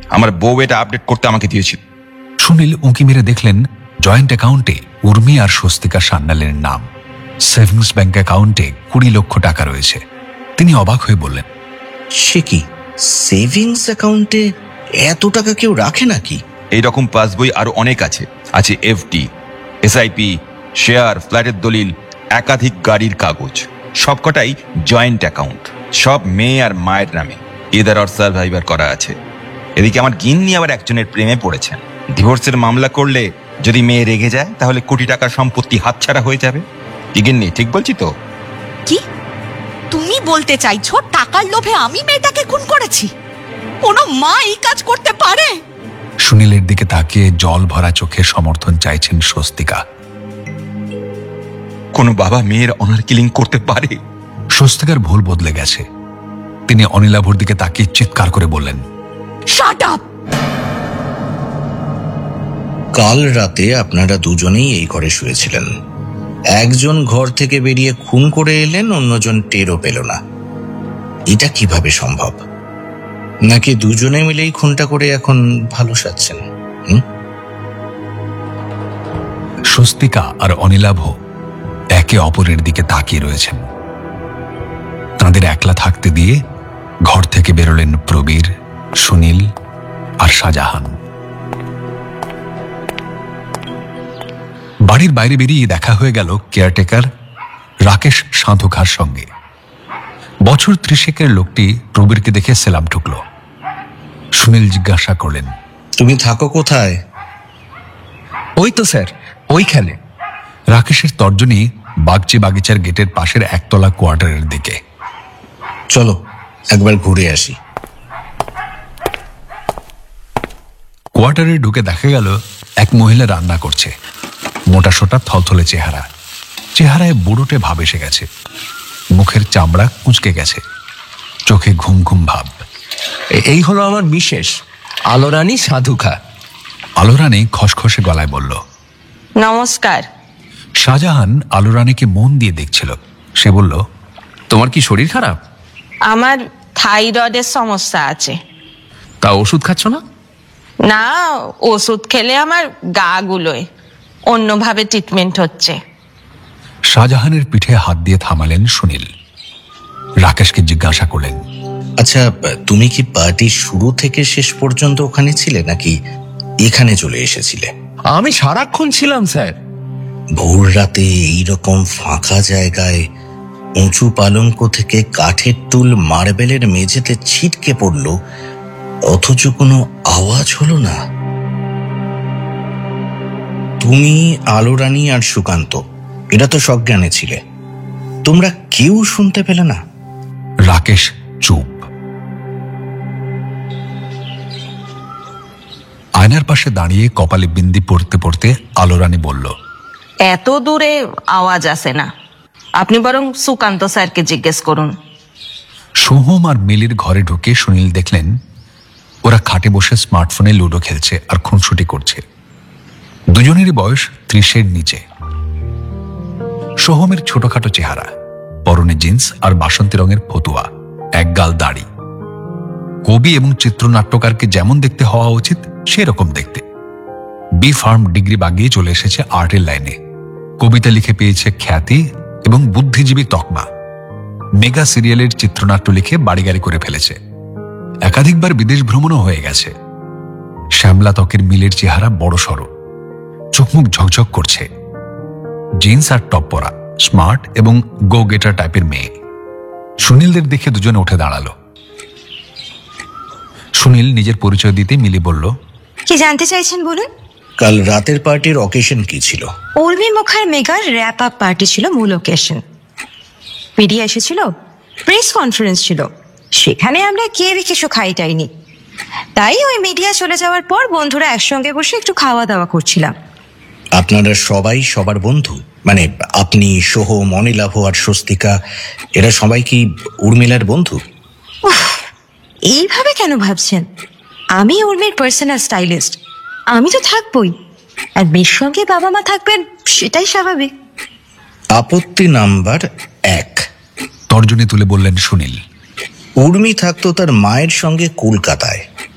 আমার বউ এটা আপডেট করতে আমাকে দিয়েছিল। সুনীল উঁকি মেরে দেখলেন জয়েন্ট অ্যাকাউন্টে উর্মি আর স্বস্তিকা সান্যালের নাম। সেভিংস ব্যাংক অ্যাকাউন্টে 20 লক্ষ টাকা রয়েছে। তিনি অবাক হয়ে বললেন, সে কি, সেভিংস অ্যাকাউন্টে এত টাকা কেউ রাখে নাকি? এইরকম পাসবই আরো অনেক আছে। আছে এফডি, এসআইপি, শেয়ার, ফ্ল্যাটের দলিল, একাধিক গাড়ির কাগজ, সবকটাই জয়েন্ট অ্যাকাউন্ট। সব মেয়ে আর মায়ের নামে এদার অর সার্ভাইভার করা আছে। এদিকে আমার গিন্নি আবার একজনের প্রেমে পড়েছেন। ডিভোর্সের মামলা করলে যদি মেয়ে রেগে যায় তাহলে কোটি টাকার সম্পত্তি হাতছাড়া হয়ে যাবে। কি গিন্নি, ঠিক বলছি তো? কি তুমি বলতে চাইছো টাকার লোভে আমি মেয়েটাকে খুন করেছি? কোনো মা এই কাজ করতে পারে? সুনীলের দিকে তাকিয়ে জল ভরা চোখে সমর্থন চাইছেন স্বস্তিকা। কোনো বাবা মেয়ের অনার কিলিং করতে পারে? স্বস্তিকার ভুল বদলে গেছে। তিনি অনিলাভর দিকে তাকিয়ে চিৎকার করে বললেন, শাট আপ! কাল রাতে আপনারা দুজনেই এই ঘরে শুয়েছিলেন। একজন ঘর থেকে বেরিয়ে খুন করে এলেন, অন্যজন টেরও পেল না। এটা কিভাবে সম্ভব? নাকি দুজনে মিলেই খুনটা করে এখন ভালো সাজছেন? স্বস্তিকা আর অনিলাভ একে অপরের দিকে তাকিয়ে রয়েছেন। তাঁদের একলা থাকতে দিয়ে ঘর থেকে বেরোলেন প্রবীর, সুনীল আর শাহজাহান। বাড়ির বাইরে বেরিয়ে দেখা হয়ে গেল কেয়ারটেকার রাকেশ সাধুখার সঙ্গে। বছর 30-এর লোকটি প্রবীরকে দেখে সেলাম ঠুকল। সুনীল জিজ্ঞাসা করলেন, তুমি থাকো কোথায়? ওই তো স্যার, ওইখানে। রাকেশের তর্জনী বাগচি বাগিচার গেটের পাশের একতলা কোয়ার্টারের দিকে। চলো একবার ঘুরে আসি। কোয়ার্টারে ঢুকে দেখা গেল এক মহিলা রান্না করছে। মোটা সোটা থলথলে চেহারা, চেহারায় বুড়োটে ভাব এসে গেছে। মুখের চামড়া কুঁচকে গেছে, চোখে ঘুম ঘুম ভাব। এই হলো আমার মিসেস আলোরানী সাধুখা। আলোরানী খসখসে গলায় বলল, নমস্কার। শাহজাহান আলোরানীকে মন দিয়ে দেখছিল। সে বলল, তোমার কি শরীর খারাপ? আমার থাইরয়েডের সমস্যা আছে। তা ওষুধ খাচ্ছ না? না, ওষুধ খেলে আমার গা গুলোয়, অন্যভাবে ট্রিটমেন্ট হচ্ছে। শাহজাহানের পিঠে হাত দিয়ে থামালেন সুনীল। রাকেশকে জিজ্ঞাসা করলেন, আচ্ছা, তুমি কি পার্টির শুরু থেকে শেষ পর্যন্ত ওখানে ছিলে নাকি এখানে চলে এসেছিলে? আমি সারাক্ষণ ছিলাম স্যার। ভোর রাতে এইরকম ফাঁকা জায়গায় উঁচু পালঙ্ক থেকে কাঠের টুল মার্বেলের মেঝেতে ছিটকে পড়ল, অথচ কোনো আওয়াজ হলো না। তুমি, আলোরানী আর সুকান্ত, এটা তো সজ্ঞানে ছিলে, তোমরা কেউ শুনতে পেলে না? রাকেশ চুপ। আয়নার পাশে দাঁড়িয়ে কপালে বিন্দি পড়তে পড়তে আলোরানী বলল, এত দূরে আওয়াজ আসে না, আপনি বরং সুকান্ত স্যারকে জিজ্ঞেস করুন। সোহম আর মিলির ঘরে ঢুকে সুনীল দেখলেন ওরা খাটে বসে স্মার্টফোনে লুডো খেলছে আর খুনসুটি করছে। দুজনেরই বয়স 30-এর নিচে। সোহমের ছোটখাটো চেহারা, পরনে জিন্স আর বাসন্তী রঙের ফতুয়া, একগাল দাড়ি। কবি এবং চিত্রনাট্যকারকে যেমন দেখতে হওয়া উচিত সেরকম দেখতে। বি ফার্ম ডিগ্রি বাগিয়ে চলে এসেছে আর্টের লাইনে। কবিতা লিখে পেয়েছে খ্যাতি এবং বুদ্ধিজীবী তকমা। মেগা সিরিয়ালের চিত্রনাট্য লিখে বাড়ি গাড়ি করে ফেলেছে। একাধিকবার বিদেশ ভ্রমণও হয়ে গেছে। শ্যামলা ত্বকের মিলের চেহারা বড় সড়ো, চোখমুখ ঝকঝক করছে। জিন্স আর টপ পরা, স্মার্ট এবং গো গেটার টাইপের মেয়ে। সুনীলদের দেখে দুজনে উঠে দাঁড়ালো। সুনীল নিজের পরিচয় দিতে মিলি বলল, কি জানতে চাইছেন বলুন? কাল রাতের পার্টির অকেশন কি ছিল? উর্মি মুখার মেগার র্যাপ আপ পার্টি ছিল মূল অকেশন। মিডিয়া এসেছিল, প্রেস কনফারেন্স ছিল, সেখানে আমরা কেউই কিছু খাইটাইনি। তাই ওই মিডিয়া চলে যাওয়ার পর বন্ধুরা একসঙ্গে বসে একটু খাওয়া দাওয়া করছিলাম। আপনারা সবাই সবার বন্ধু? মানে আপনি, সোহম, অনিলাভ আর স্বস্তিকা, এরা সবাই কি উর্মিলার বন্ধু? এইভাবে কেন ভাবছেন? আমি উর্মির পার্সোনাল স্টাইলিস্ট, আমি তো থাকবই। আর মেয়ের সঙ্গে বাবা মা থাকবেন, সেটাই স্বাভাবিক। আপত্তি নাম্বার 1, তর্জনী তুলে বললেন সুনীল। উর্মি থাকতো তার মায়ের সঙ্গে কলকাতায়,